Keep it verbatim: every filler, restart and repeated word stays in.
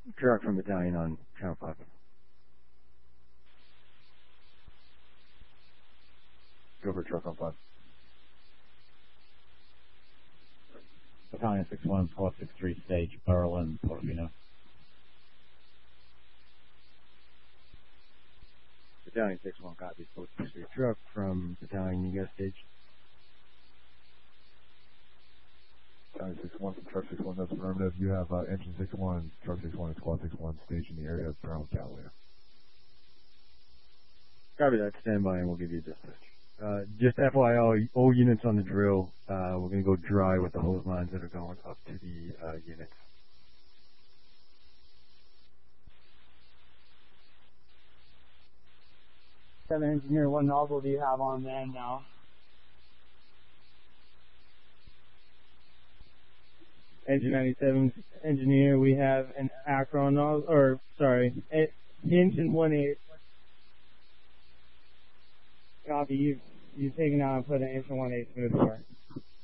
Truck from Battalion on Channel five. Go for truck on five. Battalion six one, four six three stage, Berlin, Portofino. Battalion six one, copy. four six three truck from Battalion, you got stage. Battalion six one from truck six one, that's affirmative. You have uh, engine six one, truck six one, and squad six one stage in the area of Brown Cavalier. Copy that, stand by and we'll give you a dispatch. Uh, just F Y I, all units on the drill, uh, we're going to go dry with the hose lines that are going up to the uh, units. Seven engineer, what nozzle do you have on then now? Engine ninety-seven engineer, we have an Acron nozzle, or sorry, engine one eight. Copy, you've, you've taken out and put an engine one eight smooth bore.